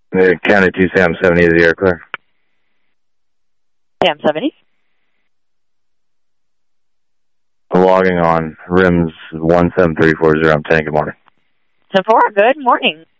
County 2, Sam 70 is the air clear. Sam 70. Logging on. Rims 17340. I'm 10. Good morning. 10-4. Good morning.